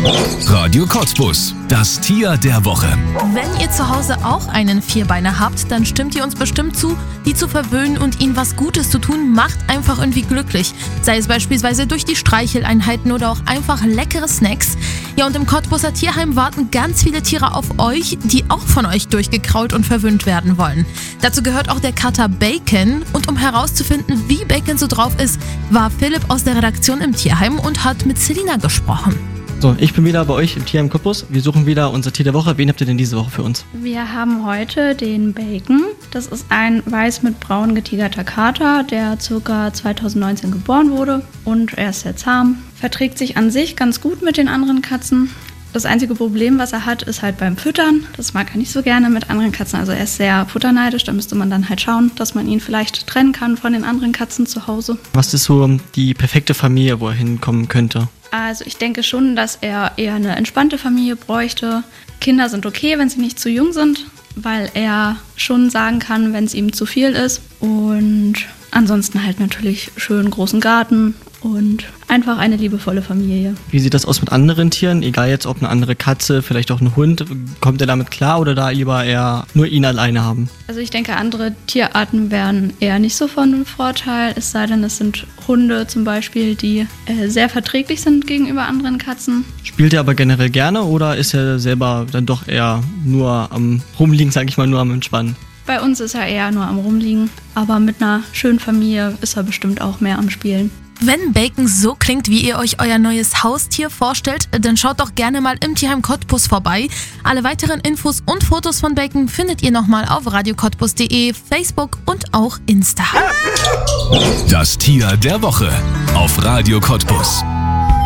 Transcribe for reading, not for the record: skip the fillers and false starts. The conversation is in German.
Radio Cottbus, das Tier der Woche. Wenn ihr zu Hause auch einen Vierbeiner habt, dann stimmt ihr uns bestimmt zu, die zu verwöhnen und ihnen was Gutes zu tun, macht einfach irgendwie glücklich. Sei es beispielsweise durch die Streicheleinheiten oder auch einfach leckere Snacks. Ja, und im Cottbuser Tierheim warten ganz viele Tiere auf euch, die auch von euch durchgekrault und verwöhnt werden wollen. Dazu gehört auch der Kater Bacon. Und um herauszufinden, wie Bacon so drauf ist, war Philipp aus der Redaktion im Tierheim und hat mit Selina gesprochen. So, ich bin wieder bei euch im Tierheim Cottbus. Wir suchen wieder unser Tier der Woche. Wen habt ihr denn diese Woche für uns? Wir haben heute den Bacon. Das ist ein weiß mit braun getigerter Kater, der ca. 2019 geboren wurde. Und er ist sehr zahm. Verträgt sich an sich ganz gut mit den anderen Katzen. Das einzige Problem, was er hat, ist halt beim Füttern. Das mag er nicht so gerne mit anderen Katzen. Also er ist sehr futterneidisch. Da müsste man dann halt schauen, dass man ihn vielleicht trennen kann von den anderen Katzen zu Hause. Was ist so die perfekte Familie, wo er hinkommen könnte? Also ich denke schon, dass er eher eine entspannte Familie bräuchte. Kinder sind okay, wenn sie nicht zu jung sind, weil er schon sagen kann, wenn es ihm zu viel ist. Und ansonsten halt natürlich schön großen Garten und einfach eine liebevolle Familie. Wie sieht das aus mit anderen Tieren? Egal jetzt, ob eine andere Katze, vielleicht auch ein Hund. Kommt er damit klar oder da lieber eher nur ihn alleine haben? Also ich denke, andere Tierarten wären eher nicht so von Vorteil. Es sei denn, es sind Hunde zum Beispiel, die sehr verträglich sind gegenüber anderen Katzen. Spielt er aber generell gerne oder ist er selber dann doch eher nur am Rumliegen, sage ich mal, nur am Entspannen? Bei uns ist er eher nur am Rumliegen, aber mit einer schönen Familie ist er bestimmt auch mehr am Spielen. Wenn Bacon so klingt, wie ihr euch euer neues Haustier vorstellt, dann schaut doch gerne mal im Tierheim Cottbus vorbei. Alle weiteren Infos und Fotos von Bacon findet ihr nochmal auf radiocottbus.de, Facebook und auch Insta. Das Tier der Woche auf Radio Cottbus.